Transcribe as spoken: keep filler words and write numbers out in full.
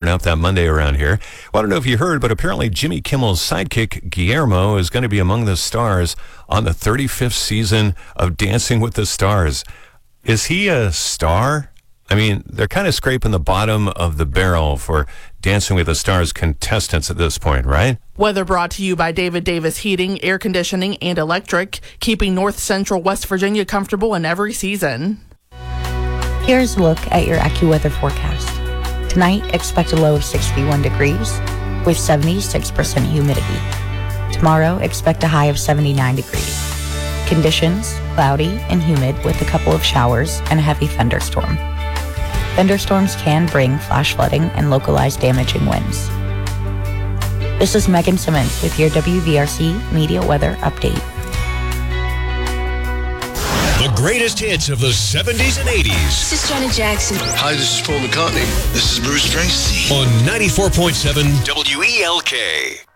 up that Monday around here. Well, I don't know if you heard, but apparently Jimmy Kimmel's sidekick, Guillermo, is going to be among the stars on the thirty-fifth season of Dancing with the Stars. Is he a star? I mean, they're kind of scraping the bottom of the barrel for Dancing with the Stars contestants at this point, right? Weather brought to you by David Davis Heating, Air Conditioning, and Electric, keeping North Central West Virginia comfortable in every season. Here's a look at your AccuWeather forecast. Tonight, expect a low of sixty-one degrees with seventy-six percent humidity. Tomorrow, expect a high of seventy-nine degrees. Conditions, cloudy and humid with a couple of showers and a heavy thunderstorm. Thunderstorms can bring flash flooding and localized damaging winds. This is Megan Simmons with your W V R C Media Weather Update. The greatest hits of the seventies and eighties. This is Janet Jackson. Hi, this is Paul McCartney. This is Bruce Springsteen. On ninety-four point seven W E L K.